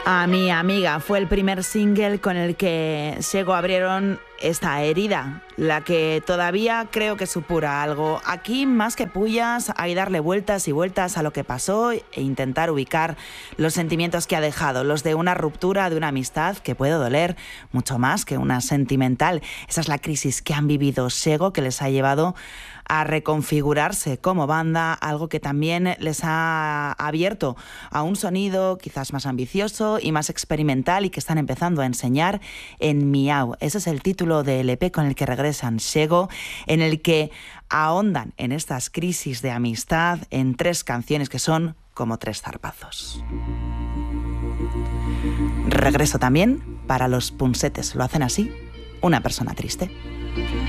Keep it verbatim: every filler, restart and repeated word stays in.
A mi amiga fue el primer single con el que Sego abrieron esta herida, la que todavía creo que supura algo. Aquí, más que pullas, hay darle vueltas y vueltas a lo que pasó e intentar ubicar los sentimientos que ha dejado, los de una ruptura, de una amistad que puede doler mucho más que una sentimental. Esa es la crisis que han vivido Sego, que les ha llevado a reconfigurarse como banda, algo que también les ha abierto a un sonido quizás más ambicioso y más experimental y que están empezando a enseñar en Miau. Ese es el título del E P con el que regresan Sego, en el que ahondan en estas crisis de amistad en tres canciones que son como tres zarpazos. Regreso también para los Punsetes. Lo hacen así, Una persona triste.